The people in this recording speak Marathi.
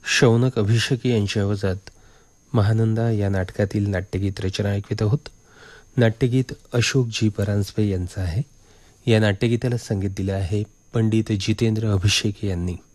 शौनक अभिषेकी यांच्या आवाजात महानंदा या नाटकातील नाट्यगीत रचना ऐकवित आहोत. नाट्यगीत अशोक जी परांजपे यांचं आहे. या नाट्यगीताला संगीत दिलं आहे पंडित जितेंद्र अभिषेकी यांनी.